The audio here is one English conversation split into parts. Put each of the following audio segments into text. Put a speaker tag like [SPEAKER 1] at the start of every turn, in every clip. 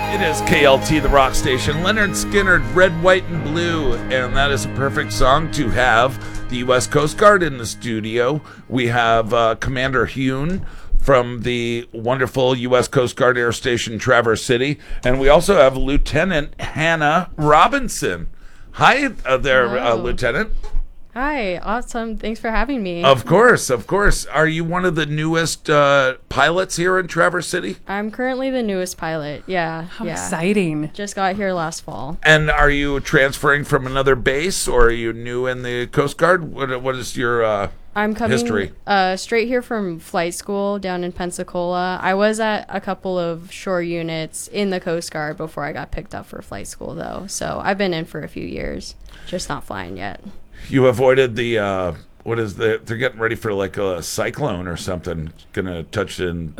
[SPEAKER 1] It is KLT, the rock station. Leonard Skinner, Red, White, and Blue. And that is a perfect song to have the U.S. Coast Guard in the studio. We have Commander Hune from the wonderful U.S. Coast Guard Air Station, Traverse City. And we also have Lieutenant Hannah Robinson. Hi there, Lieutenant.
[SPEAKER 2] Hi, awesome. Thanks for having me.
[SPEAKER 1] Of course, of course. Are you one of the newest pilots here in Traverse City?
[SPEAKER 2] I'm currently the newest pilot. Yeah.
[SPEAKER 3] How exciting.
[SPEAKER 2] Just got here last fall.
[SPEAKER 1] And are you transferring from another base, or are you new in the Coast Guard? What is your
[SPEAKER 2] I'm coming
[SPEAKER 1] history?
[SPEAKER 2] Straight here from flight school down in Pensacola. I was at a couple of shore units in the Coast Guard before I got picked up for flight school, though. So I've been in for a few years, just not flying yet.
[SPEAKER 1] You avoided the they're getting ready for like a cyclone or something, gonna touch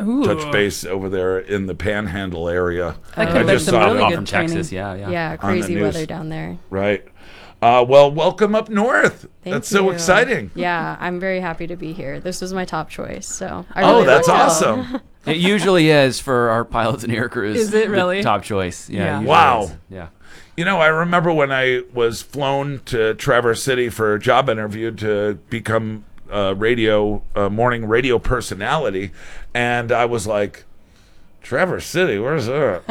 [SPEAKER 1] base over there in the Panhandle area.
[SPEAKER 3] I just
[SPEAKER 4] saw
[SPEAKER 3] really
[SPEAKER 4] off
[SPEAKER 3] good
[SPEAKER 4] from
[SPEAKER 3] training.
[SPEAKER 4] Texas. Yeah.
[SPEAKER 2] Yeah, crazy weather down there.
[SPEAKER 1] Right. Well, welcome up north. That's so
[SPEAKER 2] you.
[SPEAKER 1] exciting.
[SPEAKER 2] Yeah, I'm very happy to be here. This was my top choice, so I really
[SPEAKER 1] that's
[SPEAKER 2] liked it.
[SPEAKER 1] awesome.
[SPEAKER 4] It usually is for our pilots and air crews.
[SPEAKER 3] Is it really?
[SPEAKER 4] The top choice. Yeah. usually
[SPEAKER 1] Wow.
[SPEAKER 4] is. Yeah.
[SPEAKER 1] You know, I remember when I was flown to Traverse City for a job interview to become a morning radio personality, and I was like, Traverse City, where's that?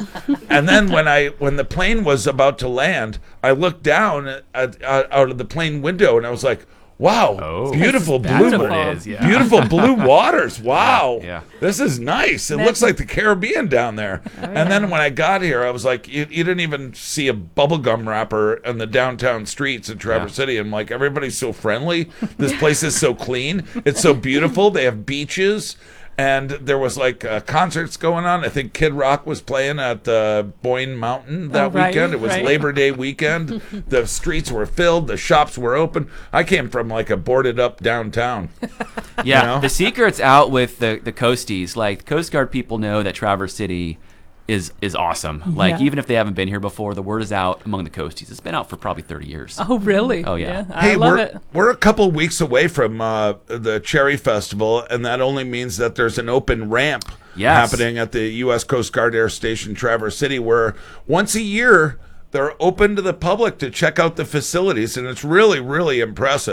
[SPEAKER 1] And then when the plane was about to land, I looked down out of the plane window, and I was like, wow, beautiful blue,
[SPEAKER 4] That's what it is, yeah.
[SPEAKER 1] beautiful blue waters. Wow,
[SPEAKER 4] Yeah.
[SPEAKER 1] this is nice. It looks like the Caribbean down there. And then when I got here, I was like, you didn't even see a bubblegum wrapper in the downtown streets in Traverse City. I'm like, everybody's so friendly. This place is so clean. It's so beautiful. They have beaches. And there was like concerts going on. I think Kid Rock was playing at Boyne Mountain that weekend. It was Labor Day weekend. The streets were filled. The shops were open. I came from like a boarded up downtown.
[SPEAKER 4] Yeah.
[SPEAKER 1] You know?
[SPEAKER 4] The secret's out with the coasties. Like, Coast Guard people know that Traverse City is awesome. Like, even if they haven't been here before, the word is out among the coasties. It's been out for probably 30 years.
[SPEAKER 3] Oh, really?
[SPEAKER 4] Oh, yeah.
[SPEAKER 3] I love it.
[SPEAKER 1] We're a couple weeks away from the Cherry Festival, and that only means that there's an open ramp happening at the U.S. Coast Guard Air Station, Traverse City, where once a year they're open to the public to check out the facilities, and it's really, really impressive.